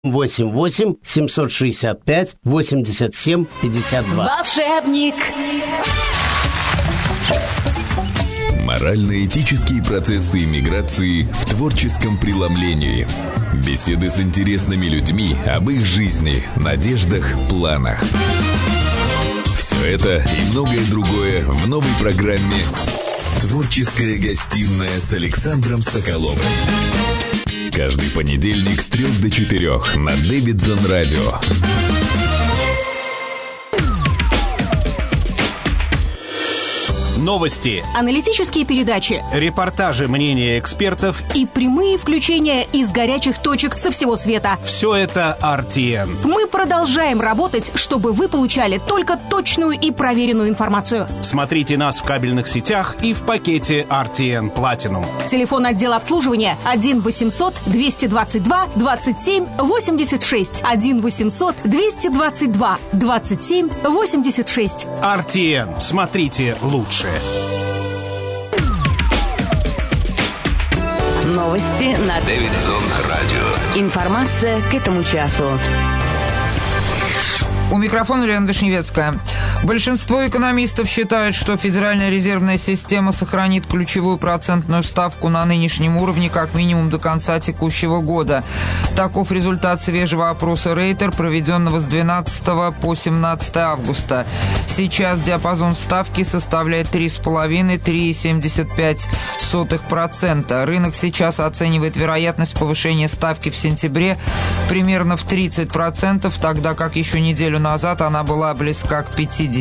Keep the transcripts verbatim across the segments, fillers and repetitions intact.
восемь восемь семьсот шестьдесят пять восемьдесят семь пятьдесят два. Волшебник. Морально-этические процессы иммиграции в творческом преломлении. Беседы с интересными людьми об их жизни, надеждах, планах. Все это и многое другое в новой программе «Творческая гостиная» с Александром Соколовым. Каждый понедельник с трех до четырех на Дэвидсон Радио. Новости, аналитические передачи, репортажи, мнения экспертов и прямые включения из горячих точек со всего света. Все это ар ти эн. Мы продолжаем работать, чтобы вы получали только точную и проверенную информацию. Смотрите нас в кабельных сетях и в пакете ар ти эн Platinum. Телефон отдела обслуживания один восемьсот двести двадцать два двадцать семь восемьдесят шесть. один восемьсот двести двадцать два двадцать семь восемьдесят шесть. ар ти эн. Смотрите лучше. Новости на Дэвидсон Радио. Информация к этому часу. У микрофона Лена Вишневецкая. Большинство экономистов считают, что Федеральная резервная система сохранит ключевую процентную ставку на нынешнем уровне как минимум до конца текущего года. Таков результат свежего опроса Рейтер, проведенного с двенадцатого по семнадцатое августа. Сейчас диапазон ставки составляет три целых пять - три целых семьдесят пять сотых процента. Рынок сейчас оценивает вероятность повышения ставки в сентябре примерно в тридцать процентов, тогда как еще неделю назад она была близка к пятидесяти.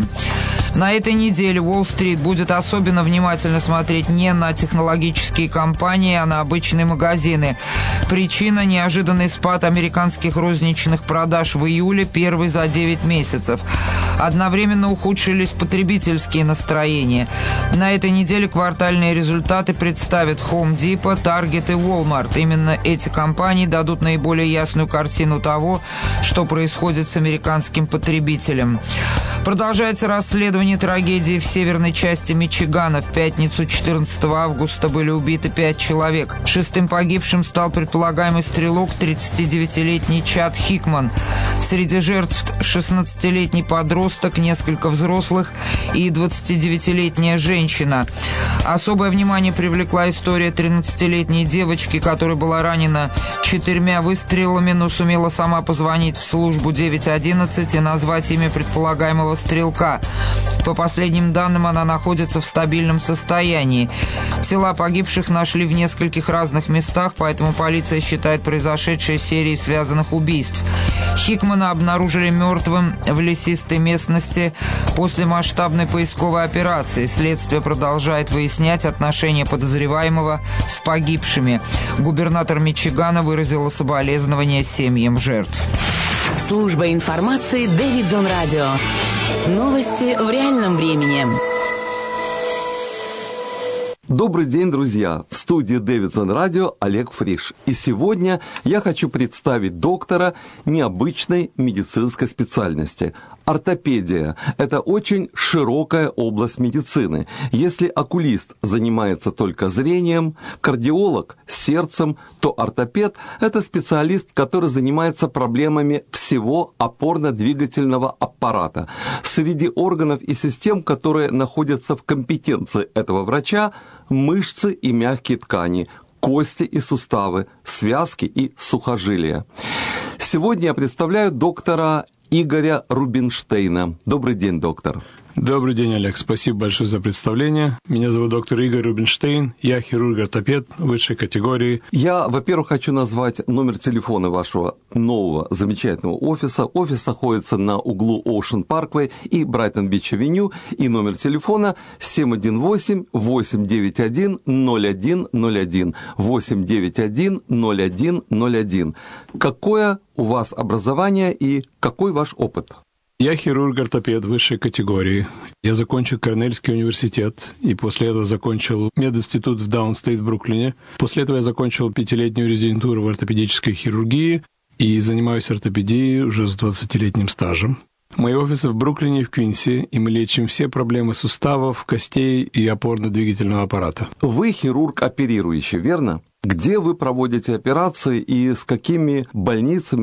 На этой неделе Уолл-стрит будет особенно внимательно смотреть не на технологические компании, а на обычные магазины. Причина – неожиданный спад американских розничных продаж в июле, первый за девять месяцев. Одновременно ухудшились потребительские настроения. На этой неделе квартальные результаты представят Home Depot, Target и Walmart. Именно эти компании дадут наиболее ясную картину того, что происходит с американским потребителем. Продолжается расследование трагедии в северной части Мичигана. В пятницу четырнадцатого августа были убиты пять человек. Шестым погибшим стал предполагаемый стрелок тридцатидевятилетний Чад Хикман. Среди жертв шестнадцатилетний подросток, несколько взрослых и двадцатидевятилетняя женщина. Особое внимание привлекла история тринадцатилетней девочки, которая была ранена четырьмя выстрелами, но сумела сама позвонить в службу девять одиннадцать и назвать имя предполагаемого стрелка. По последним данным, она находится в стабильном состоянии. Тела погибших нашли в нескольких разных местах, поэтому полиция считает произошедшее серией связанных убийств. Хикмана обнаружили мертвым в лесистой местности после масштабной поисковой операции. Следствие продолжает выяснять отношения подозреваемого с погибшими. Губернатор Мичигана выразила соболезнования семьям жертв. Служба информации Дэвидсон Радио. Новости в реальном времени. Добрый день, друзья! В студии Дэвидсон Радио Олег Фриш. И сегодня я хочу представить доктора необычной медицинской специальности. Ортопедия – это очень широкая область медицины. Если окулист занимается только зрением, кардиолог – сердцем, то ортопед – это специалист, который занимается проблемами всего опорно-двигательного аппарата. Среди органов и систем, которые находятся в компетенции этого врача – мышцы и мягкие ткани, кости и суставы, связки и сухожилия. Сегодня я представляю доктора Игоря Рубинштейна. Добрый день, доктор. Добрый день, Олег. Спасибо большое за представление. Меня зовут доктор Игорь Рубинштейн. Я хирург-ортопед высшей категории. Я, во-первых, хочу назвать номер телефона вашего нового замечательного офиса. Офис находится на углу Ocean Parkway и Брайтон-Бич-авеню. И номер телефона семь один восемь восемь девять один ноль один ноль один. восемь девять один ноль один ноль один. Какое у вас образование и какой ваш опыт? Я хирург-ортопед высшей категории. Я закончил Корнельский университет, и после этого закончил мединститут в Даунстейт в Бруклине. После этого я закончил пятилетнюю резидентуру в ортопедической хирургии и занимаюсь ортопедией уже с двадцатилетним стажем. Мои офисы в Бруклине и в Квинси, и мы лечим все проблемы суставов, костей и опорно-двигательного аппарата. Вы хирург оперирующий, верно? Где вы проводите операции и с какими больницами